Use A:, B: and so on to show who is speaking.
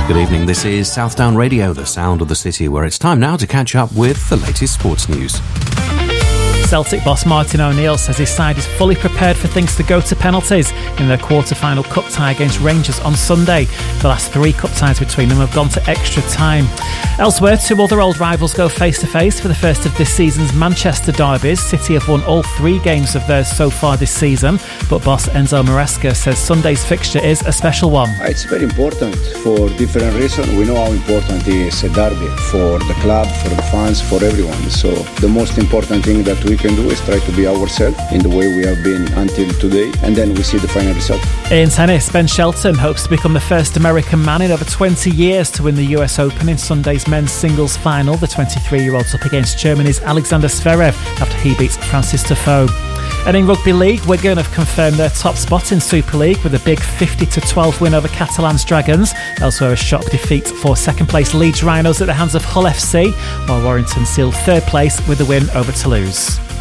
A: Good evening, this is Southdown Radio, the sound of the city, where it's time now to catch up with the latest sports news.
B: Celtic boss Martin O'Neill says his side is fully prepared for things to go to penalties in their quarter-final cup tie against Rangers on Sunday. The last 3 cup ties between them have gone to extra time. Elsewhere, 2 other old rivals go face-to-face for the first of this season's Manchester derbies. City have won all 3 games of theirs so far this season, but boss Enzo Maresca says Sunday's fixture is a special one.
C: It's very important for different reasons. We know how important it is a derby for the club, for the fans, for everyone. So the most important thing that we can do is try to be ourselves in the way we have been until today, and then we see the final result.
B: In tennis, Ben Shelton hopes to become the first American man in over 20 years to win the US Open in Sunday's men's singles final. The 23-year-old's up against Germany's Alexander Zverev after he beats Francis Tiafoe. And in Rugby League, Wigan have confirmed their top spot in Super League with a big 50-12 win over Catalan's Dragons. Elsewhere, a shock defeat for second-place Leeds Rhinos at the hands of Hull FC, while Warrington sealed third place with a win over Toulouse.